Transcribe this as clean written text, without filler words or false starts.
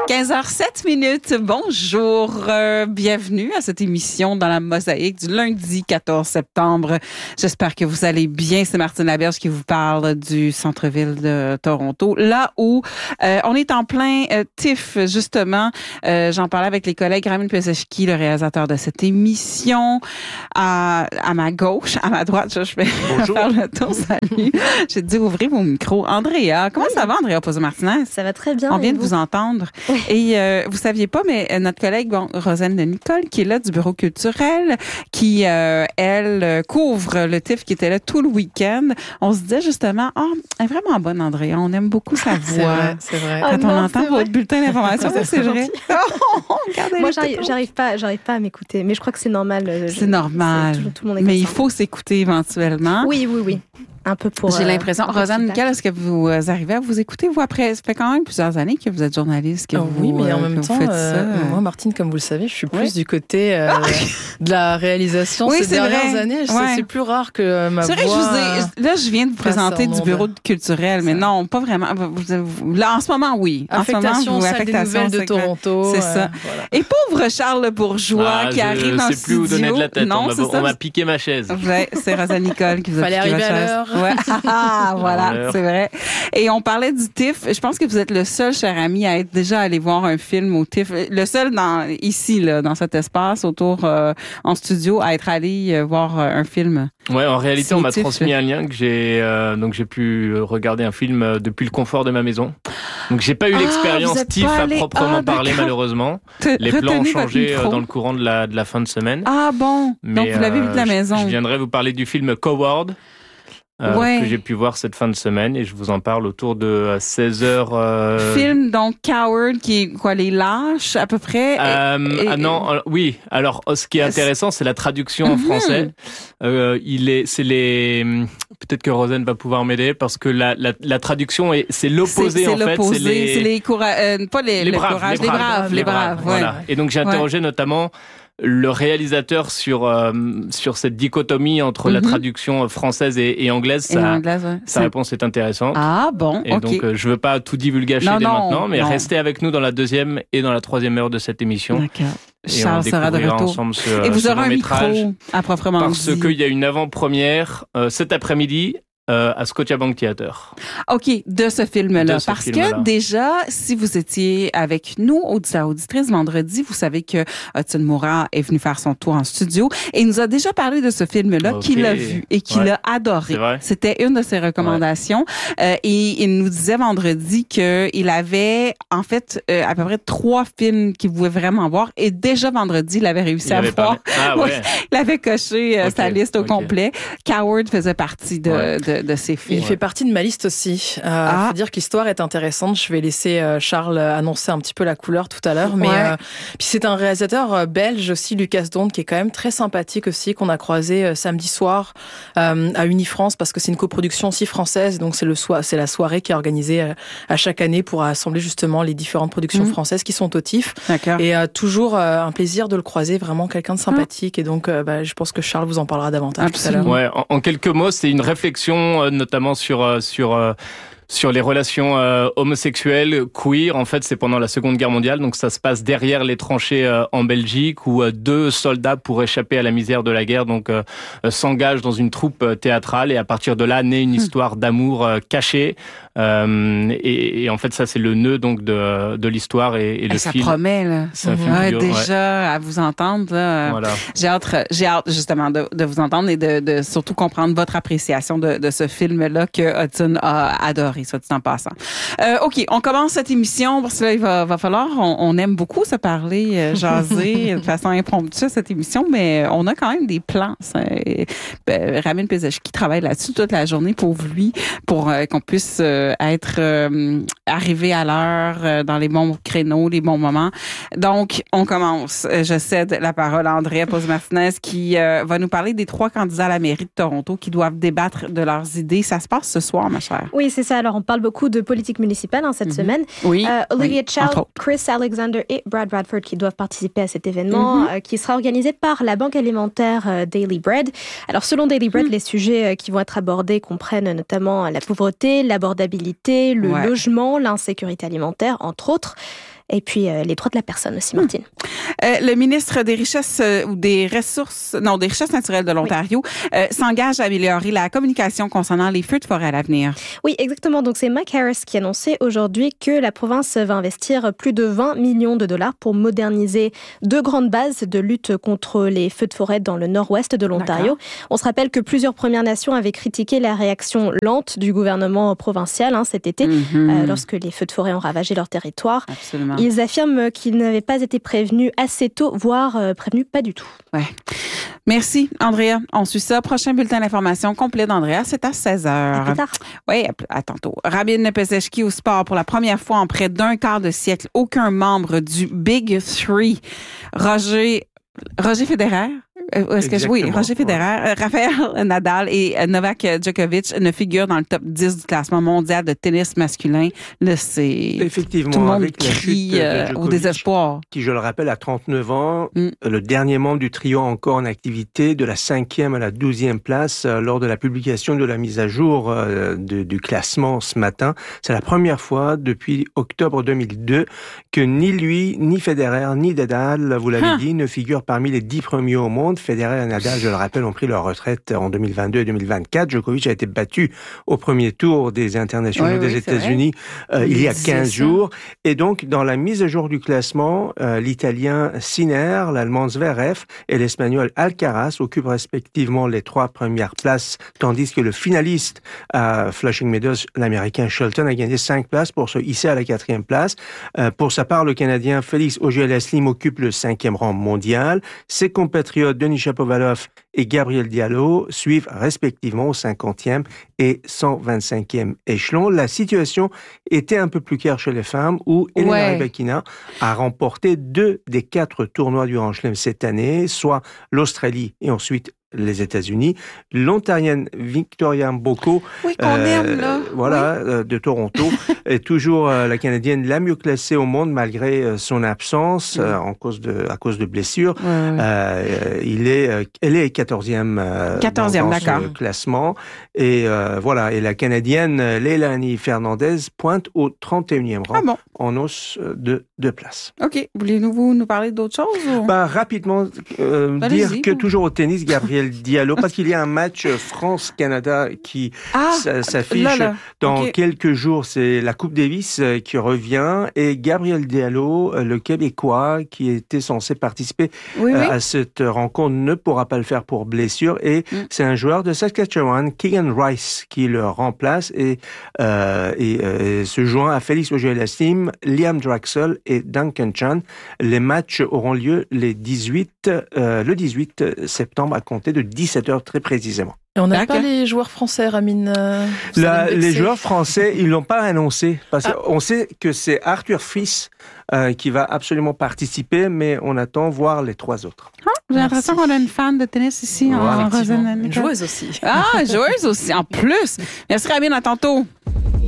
15h07. Bonjour, bienvenue à cette émission dans la Mosaïque du lundi 14 septembre. J'espère que vous allez bien. C'est Martine Laberge qui vous parle du centre-ville de Toronto, là où on est en plein TIFF, justement. J'en parlais avec les collègues. Ramin Peseshki, le réalisateur de cette émission. À ma gauche, à ma droite, je vais faire le tour. Salut. J'ai dit ouvrez vos micros. Andrea, comment ça va, Andrea Pozo-Martinez? Ça va très bien. On vient de vous entendre. Oui. Et vous saviez pas, mais notre collègue Rosanne de Nicole, qui est là du bureau culturel, qui elle couvre le TIFF, qui était là tout le week-end. On se disait justement, elle est vraiment bonne, Andrea. On aime beaucoup sa voix. C'est vrai. Quand on entend votre bulletin d'information, c'est vrai. Moi, j'arrive pas à m'écouter, mais je crois que c'est normal. C'est normal. Tout le monde est mais comme il ça. faut s'écouter éventuellement. Oui. Un peu pour. J'ai l'impression. Rosanne, Nicole, est-ce que vous arrivez à vous écouter? Vous, après, ça fait quand même plusieurs années que vous êtes journaliste. Oui, mais en même temps, moi, Martine, comme vous le savez, je suis plus du côté de la réalisation ces dernières années. C'est plus rare que ma voix. C'est vrai, là, je viens de vous présenter du bureau culturel, mais non, pas vraiment. Là, en ce moment, oui. Affectation, salle des nouvelles de Toronto. C'est ça. Voilà. Et pauvre Charles Le Bourgeois qui arrive dans le studio. Je sais plus où donner de la tête. Non, on m'a piqué ma chaise. Ouais, c'est Rosanne Nicole qui vous a piqué arriver votre chaise. à l'heure. Ouais. Voilà, c'est vrai. Et on parlait du TIFF. Je pense que vous êtes le seul, cher ami, à être déjà allé voir un film au TIFF. Le seul ici, dans cet espace, autour, en studio, à être allé voir un film. Ouais, en réalité, on m'a TIFF. transmis un lien que j'ai pu regarder un film depuis le confort de ma maison. Donc j'ai pas eu l'expérience TIFF à proprement parler, malheureusement. Les plans ont changé dans le courant de la fin de semaine. Ah bon? Donc vous l'avez vu de la maison. Je viendrai vous parler du film Coward. Que j'ai pu voir cette fin de semaine et je vous en parle autour de 16h. Film, donc, Coward, qui est quoi, les lâches, à peu près? Oui. Alors, ce qui est intéressant, c'est la traduction en français. Peut-être que Rosanne va pouvoir m'aider parce que la traduction c'est l'opposé, en fait. C'est les braves. Voilà. Et donc, j'ai interrogé notamment le réalisateur sur cette dichotomie entre la traduction française et anglaise. Sa réponse est intéressante. Ah bon, et donc je veux pas tout divulgacher maintenant, mais restez avec nous dans la deuxième et dans la troisième heure de cette émission. D'accord. Charles sera de retour. Et vous aurez un micro à proprement parce qu'il y a une avant-première cet après-midi à Scotiabank Theatre. OK, de ce film-là. Que déjà, si vous étiez avec nous, auditeurs, auditrices, vendredi, vous savez que Hudson Moura est venu faire son tour en studio et il nous a déjà parlé de ce film-là qu'il a vu et qu'il a adoré. C'était une de ses recommandations. Et il nous disait vendredi qu'il avait, en fait, à peu près 3 films qu'il voulait vraiment voir et déjà vendredi, il avait réussi à voir. Il avait coché sa liste au complet. Coward faisait partie de ces films. Il fait partie de ma liste aussi. Faut dire que l'histoire est intéressante. Je vais laisser Charles annoncer un petit peu la couleur tout à l'heure. Mais puis c'est un réalisateur belge aussi, Lucas Donde, qui est quand même très sympathique aussi, qu'on a croisé samedi soir à Unifrance parce que c'est une coproduction aussi française. Donc c'est la soirée qui est organisée à chaque année pour assembler justement les différentes productions françaises qui sont au TIFF. Et toujours un plaisir de le croiser, vraiment quelqu'un de sympathique. Et donc je pense que Charles vous en parlera davantage tout à l'heure. Ouais, en quelques mots, c'est une réflexion notamment sur les relations homosexuelles, queer. En fait, c'est pendant la Seconde Guerre mondiale, donc ça se passe derrière les tranchées en Belgique, où 2 soldats, pour échapper à la misère de la guerre, donc s'engagent dans une troupe théâtrale, et à partir de là naît une histoire d'amour cachée. Et en fait, ça c'est le nœud donc de l'histoire et le ça film. Ça promet là. C'est un film déjà à vous entendre là. Voilà. J'ai hâte justement de vous entendre et de surtout comprendre votre appréciation de ce film là que Hudson a adoré, soit dit en passant. OK, on commence cette émission parce que là il va falloir on aime beaucoup se parler, jaser de façon impromptue cette émission, mais on a quand même des plans. Ramin Peseshki travaille là-dessus toute la journée pour lui, pour qu'on puisse être arrivé à l'heure, dans les bons créneaux, les bons moments. Donc, on commence. Je cède la parole à Andrea Pozo-Martinez qui va nous parler des 3 candidats à la mairie de Toronto qui doivent débattre de leurs idées. Ça se passe ce soir, ma chère. Oui, c'est ça. Alors, on parle beaucoup de politique municipale cette semaine. Oui. Olivia Chow, Chris Alexander et Brad Bradford qui doivent participer à cet événement qui sera organisé par la banque alimentaire Daily Bread. Alors, selon Daily Bread, les sujets qui vont être abordés comprennent notamment la pauvreté, l'abordabilité, le logement, l'insécurité alimentaire, entre autres. et puis les droits de la personne aussi, Martine. Le ministre des Richesses des Richesses naturelles de l'Ontario s'engage à améliorer la communication concernant les feux de forêt à l'avenir. Oui, exactement. Donc, c'est Mike Harris qui a annoncé aujourd'hui que la province va investir plus de 20 millions de dollars pour moderniser 2 grandes bases de lutte contre les feux de forêt dans le nord-ouest de l'Ontario. D'accord. On se rappelle que plusieurs Premières Nations avaient critiqué la réaction lente du gouvernement provincial cet été, lorsque les feux de forêt ont ravagé leur territoire. Absolument. Ils affirment qu'ils n'avaient pas été prévenus assez tôt, voire prévenus pas du tout. Ouais. Merci, Andrea. On suit ça. Prochain bulletin d'information complet d'Andrea, c'est à 16h. À plus tard. Oui, à tantôt. Rabin Peseczki au sport pour la première fois en près d'un quart de siècle. Aucun membre du Big Three. Roger Federer. Roger Federer, Rafael Nadal et Novak Djokovic ne figurent dans le top 10 du classement mondial de tennis masculin. Là, c'est effectivement tout le monde avec crie la chute de au désespoir. Qui, je le rappelle, a 39 ans, le dernier membre du trio encore en activité, de la 5e à la 12e place lors de la publication de la mise à jour du classement ce matin. C'est la première fois depuis octobre 2002 que ni lui, ni Federer, ni Nadal, vous l'avez dit, ne figurent parmi les 10 premiers au monde. Federer et Nadal, je le rappelle, ont pris leur retraite en 2022 et 2024. Djokovic a été battu au premier tour des internationaux des États-Unis il y a 15 jours. Et donc, dans la mise à jour du classement, l'Italien Sinner, l'Allemand Zverev et l'Espagnol Alcaraz occupent respectivement les 3 premières places, tandis que le finaliste à Flushing Meadows, l'Américain Shelton, a gagné 5 places pour se hisser à la 4e place. Pour sa part, le Canadien Félix Auger-Aliassime occupe le 5e rang mondial. Ses compatriotes Denis Shapovalov et Gabriel Diallo suivent respectivement au 50e et 125e échelon. La situation était un peu plus claire chez les femmes où Elena Rybakina a remporté 2 des 4 tournois du Grand Chelem cette année, soit l'Australie et ensuite les États-Unis. L'Ontarienne Victoria Mboko, de Toronto, est toujours la Canadienne la mieux classée au monde malgré son absence à cause de blessures. Elle est 14e dans ce classement. Et et la Canadienne Leilani Fernandez pointe au 31e rang en hausse de 2 places. OK. Voulez-vous nous parler d'autre chose? Ou? Rapidement, dire que toujours au tennis, Gabriel Diallo, parce qu'il y a un match France-Canada qui s'affiche dans quelques jours. C'est la Coupe Davis qui revient et Gabriel Diallo, le Québécois, qui était censé participer à cette rencontre, ne pourra pas le faire pour blessure. Et c'est un joueur de Saskatchewan, Keegan Rice, qui le remplace et se joint à Félix Auger-Aliassime, Liam Draxl et Duncan Chan. Les matchs auront lieu le 18 septembre à compter de 17h très précisément. Et on n'a pas les joueurs français, Ramine les joueurs français, ils l'ont pas annoncé parce qu'on sait que c'est Arthur Fils qui va absolument participer, mais on attend voir les 3 autres. J'ai l'impression qu'on a une fan de tennis ici. Une joueuse aussi. Joueuse aussi, en plus. Merci Ramine, à tantôt.